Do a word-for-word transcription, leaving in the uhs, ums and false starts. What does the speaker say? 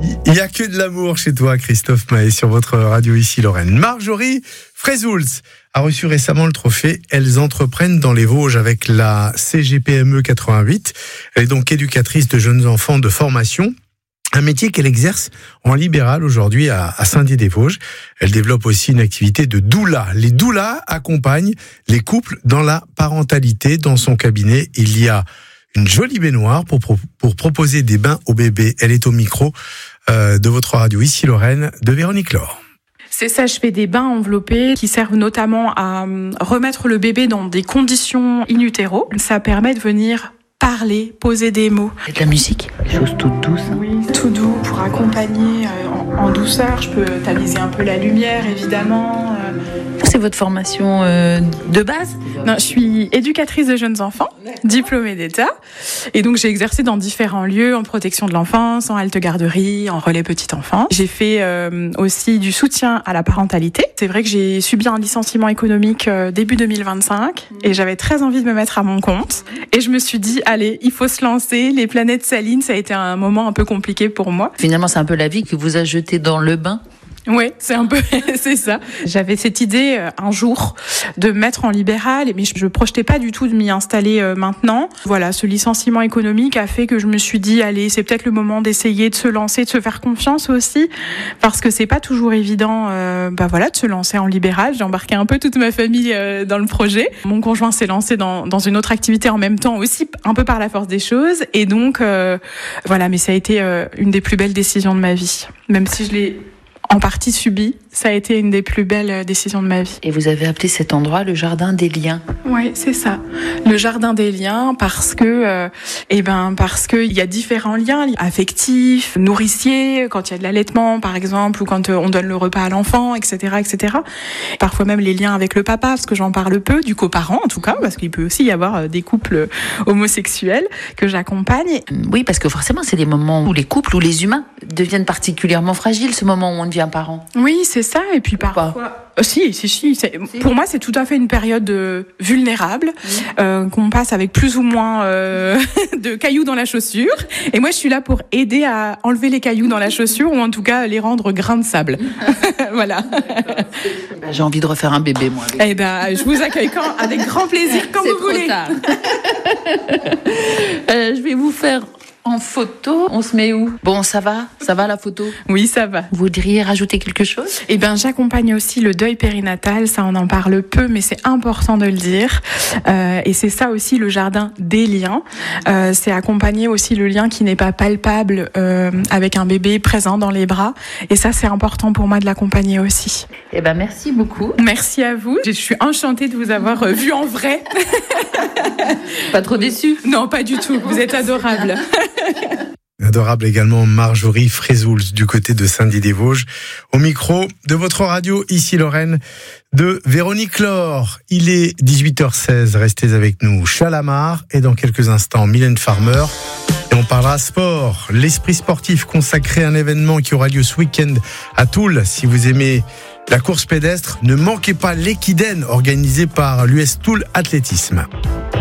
Il n'y a que de l'amour chez toi, Christophe Mahé, sur votre radio ici, Lorraine. Marjorie Frezouls a reçu récemment le trophée « Elles entreprennent dans les Vosges » avec la C G P M E quatre-vingt-huit. Elle est donc éducatrice de jeunes enfants de formation. Un métier qu'elle exerce en libéral aujourd'hui à, à Saint-Dié-des-Vosges. Elle développe aussi une activité de doula. Les doulas accompagnent les couples dans la parentalité. Dans son cabinet, il y a une jolie baignoire pour, pour proposer des bains aux bébés. Elle est au micro euh, de votre radio ici, Lorraine, de Véronique Laure. C'est ça, je fais des bains enveloppés qui servent notamment à remettre le bébé dans des conditions in utero. Ça permet de venir parler, poser des mots. Et de la musique, des choses toutes douces. Hein. Oui, tout doux pour accompagner en, en douceur. Je peux tamiser un peu la lumière, évidemment. C'est votre formation euh, de base ? Non, je suis éducatrice de jeunes enfants, diplômée d'État. Et donc, j'ai exercé dans différents lieux, en protection de l'enfance, en halte garderie, en relais petit enfant. J'ai fait euh, aussi du soutien à la parentalité. C'est vrai que j'ai subi un licenciement économique euh, début deux mille vingt-cinq et j'avais très envie de me mettre à mon compte. Et je me suis dit, allez, il faut se lancer. Les planètes s'alignent, ça a été un moment un peu compliqué pour moi. Finalement, c'est un peu la vie qui vous a jeté dans le bain. Oui, c'est un peu, c'est ça. J'avais cette idée euh, un jour de me mettre en libéral, mais je, je projetais pas du tout de m'y installer euh, maintenant. Voilà, ce licenciement économique a fait que je me suis dit, allez, c'est peut-être le moment d'essayer de se lancer, de se faire confiance aussi, parce que c'est pas toujours évident, euh, bah voilà, de se lancer en libéral. J'ai embarqué un peu toute ma famille euh, dans le projet. Mon conjoint s'est lancé dans, dans une autre activité en même temps aussi, un peu par la force des choses, et donc euh, voilà, mais ça a été euh, une des plus belles décisions de ma vie, même si je l'ai en partie subi. Ça a été une des plus belles décisions de ma vie. Et vous avez appelé cet endroit le Jardin des Liens. Oui, c'est ça. Le Jardin des Liens parce que, euh, eh ben, parce que il y a différents liens affectifs, nourriciers, quand il y a de l'allaitement, par exemple, ou quand on donne le repas à l'enfant, et cetera, et cetera. Parfois même les liens avec le papa, parce que j'en parle peu, du coparent en tout cas, parce qu'il peut aussi y avoir des couples homosexuels que j'accompagne. Oui, parce que forcément, c'est des moments où les couples, où les humains deviennent particulièrement fragiles, ce moment où on devient parent. Oui, c'est ça. Et puis parfois... Euh, si, si, si, c'est, si. Pour moi, c'est tout à fait une période euh, vulnérable, mmh. euh, qu'on passe avec plus ou moins euh, de cailloux dans la chaussure. Et moi, je suis là pour aider à enlever les cailloux dans la chaussure, ou en tout cas les rendre grains de sable. Voilà. Bah, j'ai envie de refaire un bébé, moi. Avec... Eh ben, je vous accueille quand, avec grand plaisir, quand c'est vous trop voulez. Tard. euh, je vais vous faire en photo. On se met où ? Bon, ça va ? Ça va la photo ? Oui, ça va. Vous voudriez rajouter quelque chose ? Eh ben, j'accompagne aussi le deuil périnatal. Ça, on en parle peu, mais c'est important de le dire. Euh, et c'est ça aussi le jardin des liens. Euh, c'est accompagner aussi le lien qui n'est pas palpable euh, avec un bébé présent dans les bras. Et ça, c'est important pour moi de l'accompagner aussi. Eh ben, merci beaucoup. Merci à vous. Je suis enchantée de vous avoir vu en vrai. Pas trop déçue ? Non, pas du tout. Vous êtes adorable. Adorable également Marjorie Frezouls du côté de Saint-Dié-des-Vosges. Au micro de votre radio, ici Lorraine, de Véronique Laure. Il est dix-huit heures seize, restez avec nous. Chalamar et dans quelques instants Mylène Farmer. Et on parlera sport, l'esprit sportif consacré à un événement qui aura lieu ce week-end à Toul. Si vous aimez la course pédestre, ne manquez pas l'Equiden organisé par l'U S Toul Athlétisme.